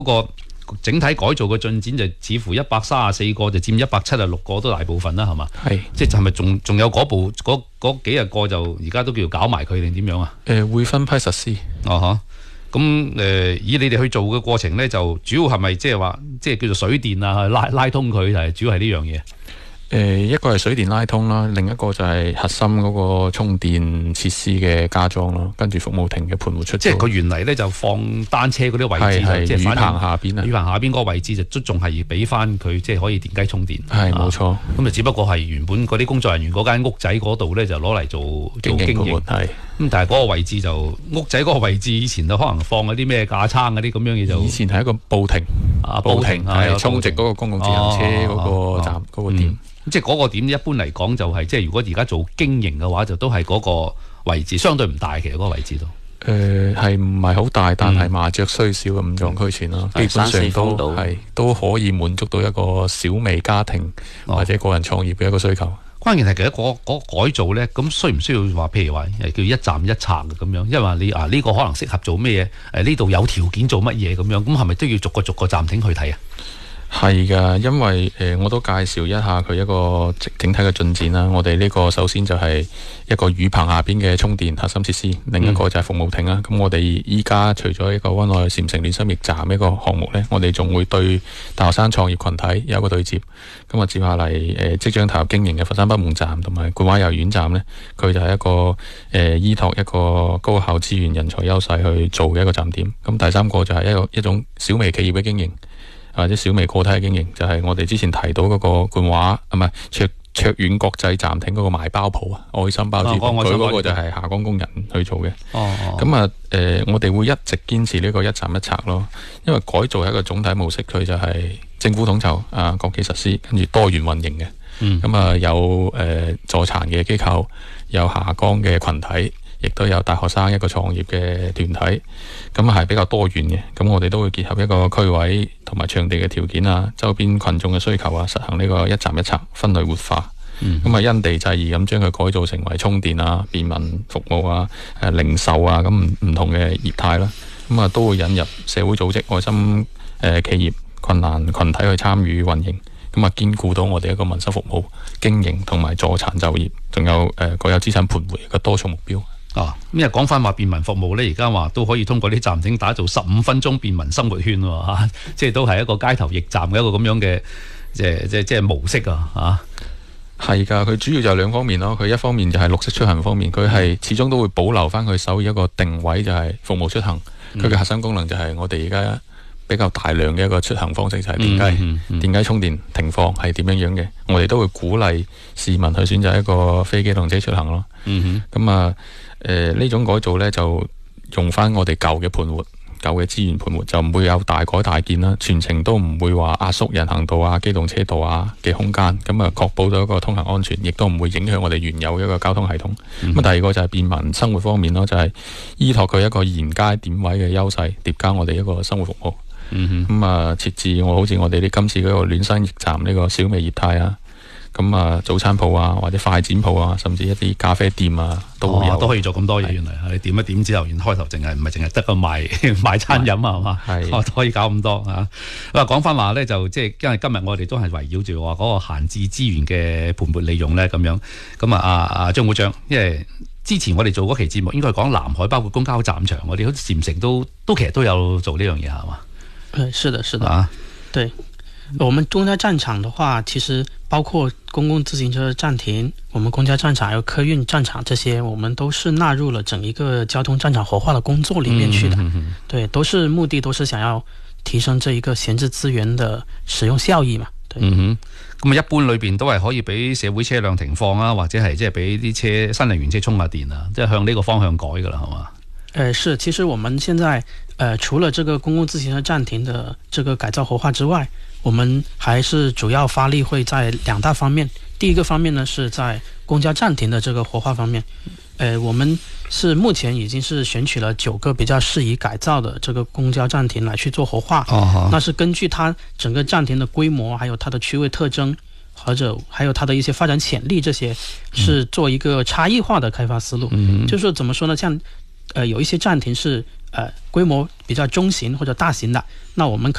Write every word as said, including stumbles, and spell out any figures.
個整體改造嘅進展就似乎一百三十四個就佔一百七十六個都大部分啦，係嘛？係，即係係咪仲仲有嗰部嗰嗰幾日個就而家都叫搞埋佢定點樣啊？ 誒、呃、會分批實施。 哦哈，咁誒、呃、以你哋去做嘅過程咧，就主要係咪即係話即係叫做水電啊，拉拉通佢係主要係呢樣嘢？ 誒、呃、一個係水電拉通啦，另一個就係核心嗰個充電設施嘅加裝咯，跟住服務亭嘅盤活出。即係佢原嚟咧就放單車嗰啲位置，係即係雨棚下邊啊，雨棚下邊嗰個位置就都仲係俾翻佢，即係可以電雞充電。係冇錯。咁就只不過係原本嗰啲工作人員嗰間屋仔嗰度咧就攞嚟做做經營。係。咁但係嗰個位置就屋仔嗰個位置以前就可能放嗰啲咩架撐嗰啲咁樣嘢就。以前係一個報停啊，報停係充值嗰個公共自行車嗰個站嗰個點。即係嗰個點一般嚟講就係、是，即係如果而家做經營嘅話，就都係嗰個位置，相對唔大，其實嗰個位置都。誒係唔係好大，但係麻雀雖小嘅五臟俱全啦，基本上都係都可以滿足到一個小微家庭或者個人創業嘅一個需求。哦、關鍵係其實嗰嗰改造咧，咁需唔需要話，譬如話叫一站一策咁樣？因為話你啊呢、這個可能適合做咩嘢？誒呢度有條件做乜嘢咁樣？咁係咪都要逐個逐個暫停去睇啊？係㗎，因為誒、呃、我都介紹一下佢一個整體嘅進展啦。我哋呢個首先就係一個雨棚下邊嘅充電核心設施，另一個就係服務亭啦。咁、嗯、我哋依家除咗一個灣內禪城暖心驛站一個項目呢，我哋仲會對大學生創業群體有一個對接。咁啊接下嚟誒、呃、即將投入經營嘅佛山北門站同埋冠華幼兒園站呢，佢就係一個誒、呃、依託一個高校資源人才優勢去做嘅一個站點。咁第三個就係一個一種小微企業嘅經營。或者小微個體嘅經營，就係、是、我哋之前提到嗰個冠華啊，唔係卓卓遠國際暫停嗰個賣包鋪啊，愛心包子，佢嗰、哦、個就係下崗工人去做嘅。哦，咁啊，誒、呃，我哋會一直堅持呢個一站一策咯，因為改造係一個總體模式，佢就係政府統籌啊，國企實施，跟住多元運營嘅。嗯，咁啊，有誒、呃、助殘嘅機構，有下崗嘅群體。亦都有大學生一個創業嘅團體，咁係比較多元嘅。咁我哋都會結合一個區位同埋場地嘅條件啊，周邊群眾嘅需求啊，實行呢個一站一策分類活化。咁啊、嗯，因地制宜咁將佢改造成為充電啊、便民服務啊、誒零售啊，咁唔唔同嘅業態啦。咁啊，都會引入社會組織、愛心誒企業、困難群體去參與運營。咁啊，兼顧到我哋一個民生服務經營同埋助殘就業，仲有誒國有資產盤活一個多重目標。啊，咁啊講翻話便民服務咧，而家話都可以通過啲暫停打造十五分鐘便民生活圈喎、啊，即係都係一個街頭驛站嘅一個咁樣嘅，即係即係即係模式啊，啊，係㗎，佢主要就係兩方面咯，佢一方面就係綠色出行方面，佢係始終都會保留翻佢首要一個定位，就係服務出行，佢嘅核心功能就係我哋而家比較大量嘅一個出行方式就係電雞，嗯嗯嗯、電雞充電停放係點樣樣嘅，我哋都會鼓勵市民去選擇一個非機動車出行咯，咁、嗯、啊。誒呢、呃、種改造呢，就用翻我哋舊嘅盤活、舊嘅資源盤活，就唔會有大改大建啦。全程都唔會話壓縮人行道啊、機動車道啊嘅空間，咁啊確保到一個通行安全，亦都唔會影響我哋原有嘅一個交通系統。咁、嗯、哼第二個就係便民生活方面咯，就係、是、依託佢一個沿街點位嘅優勢，疊加我哋一個生活服務。咁啊、嗯哼嗯、設置我好似我哋啲今次嗰個暖心驛站呢個小微業態啊。咁啊，早餐鋪啊，或者快剪鋪啊，甚至一啲咖啡店啊，都會有、哦、都可以做咁多嘢。原來你點一點之後，原開頭淨係唔係淨係得個賣賣餐飲啊，係嘛？係哦，都可以搞咁多啊。咁啊，講翻話咧，就即係因為今日我哋都係圍繞住話嗰個閒置資源嘅盤活利用咧，咁樣咁啊，阿阿張會長，因為之前我哋做嗰期節目應該係講南海，包括公交站場，我哋好似禪城都都其實都有做呢樣嘢，係嘛？ 誒，是的，是的啊，對。我們公交站場的話，其實包括公共自行車暫停，我們公交站場還有客運站場這些，我們都是納入了整一個交通站場活化的工作裏面去的。嗯、哼哼對，都是目的都是想要提升這一個閒置資源的使用效益嘛。對，嗯哼，咁啊，一般裏邊都係可以俾社會車輛停放啊，或者係即係俾啲車新能源車充下電啊，即係向呢個方向改噶啦，係嘛？ 呃，是，其實我們現在呃，除了這個公共自行車暫停的這個改造活化之外，我們還是主要發力會在兩大方面。第一個方面呢，是在公交暫停的這個活化方面。呃，我們是目前已經是選取了九個比較適宜改造的這個公交暫停來去做活化。哦，那是根據它整個暫停的規模，還有它的區位特徵，或者還有它的一些發展潛力，這些是做一個差異化的開發思路。嗯，就是說怎麼說呢？像呃，有一些暫停是呃规模比较中型或者大型的，那我们